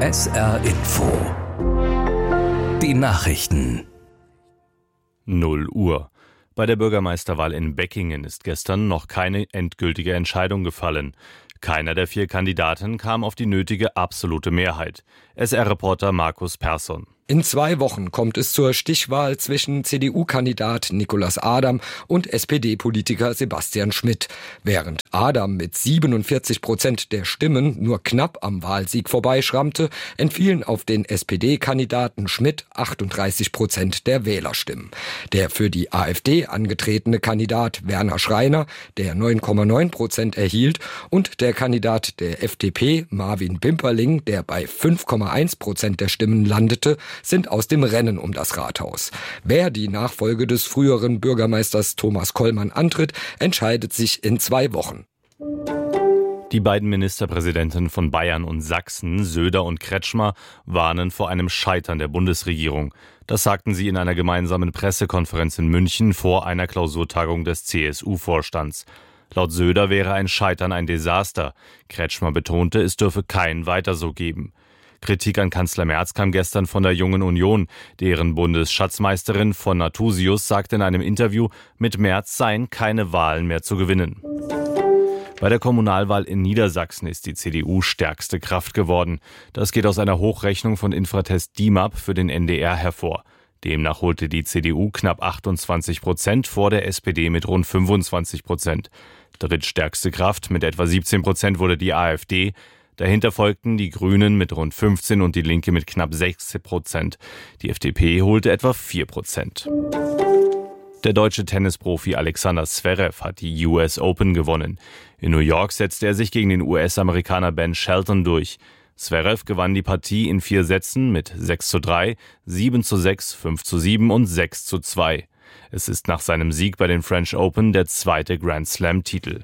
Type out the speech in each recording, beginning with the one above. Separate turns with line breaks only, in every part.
SR Info. Die Nachrichten.
0 Uhr. Bei der Bürgermeisterwahl in Beckingen ist gestern noch keine endgültige Entscheidung gefallen. Keiner der 4 Kandidaten kam auf die nötige absolute Mehrheit. SR-Reporter Markus Persson.
In 2 Wochen kommt es zur Stichwahl zwischen CDU-Kandidat Nicolas Adam und SPD-Politiker Sebastian Schmidt. Während Adam mit 47% der Stimmen nur knapp am Wahlsieg vorbeischrammte, entfielen auf den SPD-Kandidaten Schmidt 38% der Wählerstimmen. Der für die AfD angetretene Kandidat Werner Schreiner, der 9,9% erhielt, und der Kandidat der FDP Marvin Pimperling, der bei 5,1% der Stimmen landete, sind aus dem Rennen um das Rathaus. Wer die Nachfolge des früheren Bürgermeisters Thomas Kollmann antritt, entscheidet sich in 2 Wochen.
Die beiden Ministerpräsidenten von Bayern und Sachsen, Söder und Kretschmer, warnen vor einem Scheitern der Bundesregierung. Das sagten sie in einer gemeinsamen Pressekonferenz in München vor einer Klausurtagung des CSU-Vorstands. Laut Söder wäre ein Scheitern ein Desaster. Kretschmer betonte, es dürfe kein Weiter so geben. Kritik an Kanzler Merz kam gestern von der Jungen Union. Deren Bundesschatzmeisterin von Nathusius sagte in einem Interview, mit Merz seien keine Wahlen mehr zu gewinnen. Bei der Kommunalwahl in Niedersachsen ist die CDU stärkste Kraft geworden. Das geht aus einer Hochrechnung von Infratest DIMAP für den NDR hervor. Demnach holte die CDU knapp 28% vor der SPD mit rund 25%. Drittstärkste Kraft mit etwa 17% wurde die AfD. Dahinter folgten die Grünen mit rund 15% und die Linke mit knapp 6%. Die FDP holte etwa 4%. Der deutsche Tennisprofi Alexander Zverev hat die US Open gewonnen. In New York setzte er sich gegen den US-Amerikaner Ben Shelton durch. Zverev gewann die Partie in 4 Sätzen mit 6:3, 7:6, 5:7 und 6:2. Es ist nach seinem Sieg bei den French Open der 2. Grand Slam-Titel.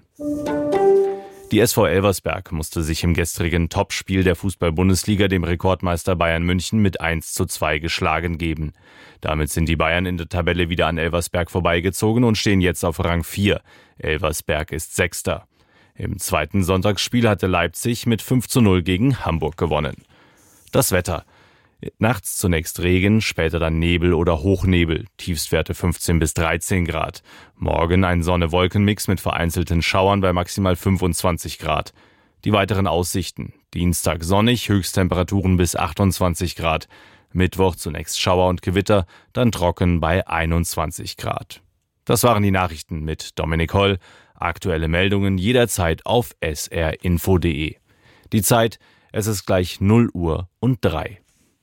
Die SV Elversberg musste sich im gestrigen Topspiel der Fußball-Bundesliga dem Rekordmeister Bayern München mit 1:2 geschlagen geben. Damit sind die Bayern in der Tabelle wieder an Elversberg vorbeigezogen und stehen jetzt auf Rang 4. Elversberg ist 6. Im zweiten Sonntagsspiel hatte Leipzig mit 5:0 gegen Hamburg gewonnen. Das Wetter. Nachts zunächst Regen, später dann Nebel oder Hochnebel, Tiefstwerte 15 bis 13 Grad. Morgen ein Sonne-Wolken-Mix mit vereinzelten Schauern bei maximal 25 Grad. Die weiteren Aussichten. Dienstag sonnig, Höchsttemperaturen bis 28 Grad. Mittwoch zunächst Schauer und Gewitter, dann trocken bei 21 Grad. Das waren die Nachrichten mit Dominik Holl. Aktuelle Meldungen jederzeit auf srinfo.de. Die Zeit, es ist gleich 0 Uhr und 3.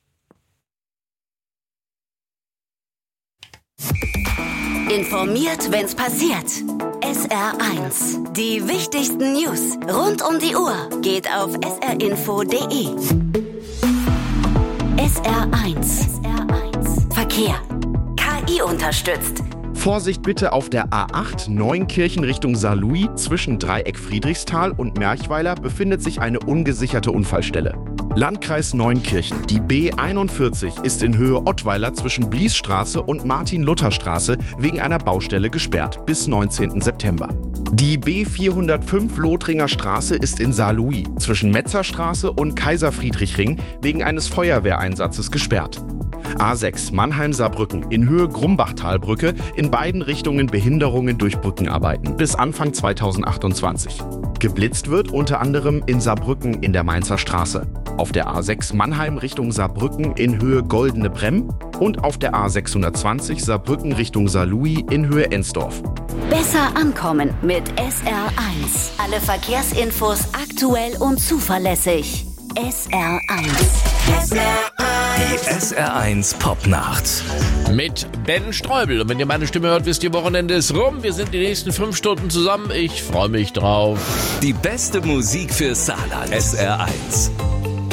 Informiert, wenn's passiert. SR1. Die wichtigsten News rund um die Uhr geht auf srinfo.de. SR1. Verkehr. KI unterstützt.
Vorsicht bitte auf der A8 Neunkirchen Richtung Saarlouis. Zwischen Dreieck Friedrichsthal und Merchweiler befindet sich eine ungesicherte Unfallstelle. Landkreis Neunkirchen. Die B41 ist in Höhe Ottweiler zwischen Bliesstraße und Martin-Luther-Straße wegen einer Baustelle gesperrt bis 19. September. Die B405 Lothringer Straße ist in Saarlouis zwischen Metzerstraße und Kaiser-Friedrich-Ring wegen eines Feuerwehreinsatzes gesperrt. A6 Mannheim-Saarbrücken in Höhe Grumbachtalbrücke, in beiden Richtungen Behinderungen durch Brückenarbeiten bis Anfang 2028. Geblitzt wird unter anderem in Saarbrücken in der Mainzer Straße, auf der A6 Mannheim Richtung Saarbrücken in Höhe Goldene Bremm und auf der A620 Saarbrücken Richtung Saarlouis in Höhe Ensdorf.
Besser ankommen mit SR1. Alle Verkehrsinfos aktuell und zuverlässig. SR1.
Die SR1 Popnacht.
Mit Ben Streubel. Und wenn ihr meine Stimme hört, wisst ihr, Wochenende ist rum. Wir sind die nächsten 5 Stunden zusammen. Ich freue mich drauf.
Die beste Musik für Saarland. SR1.